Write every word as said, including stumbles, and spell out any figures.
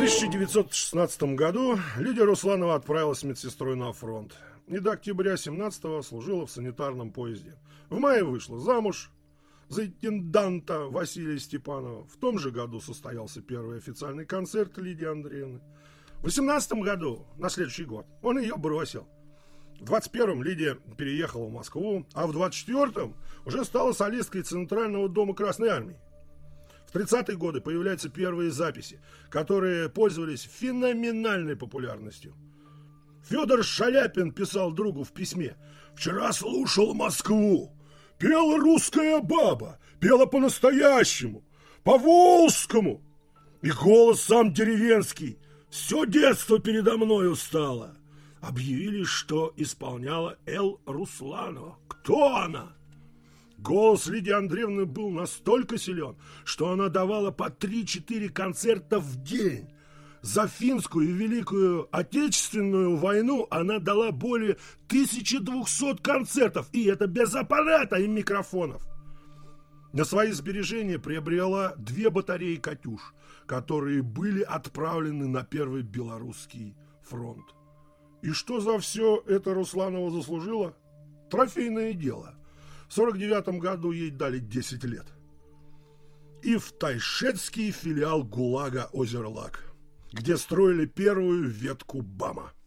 тысяча девятьсот шестнадцатом году Лидия Русланова отправилась медсестрой на фронт. И до октября семнадцатого служила в санитарном поезде. В мае вышла замуж за интенданта Василия Степанова. В том же году состоялся первый официальный концерт Лидии Андреевны. В восемнадцатом году, на следующий год, он ее бросил. В двадцать первом Лидия переехала в Москву, а в двадцать четвёртом уже стала солисткой Центрального дома Красной Армии. В тридцатые годы появляются первые записи, которые пользовались феноменальной популярностью. Федор Шаляпин писал другу в письме: «Вчера слушал Москву. Пела русская баба, пела по-настоящему, по-волжскому. И голос сам деревенский. Все детство передо мною стало». Объявили, что исполняла Л. Русланова. Кто она? Голос Лидии Андреевны был настолько силен, что она давала по три-четыре концерта в день. За финскую и Великую Отечественную войну она дала более тысячи двухсот концертов, и это без аппарата и микрофонов. На свои сбережения приобрела две батареи «Катюш», которые были отправлены на Первый Белорусский фронт. И что за все это Русланова заслужила? Трофейное дело. В сорок девятом году ей дали десять лет. И в тайшетский филиал ГУЛАГа «Озерлак», где строили первую ветку БАМа.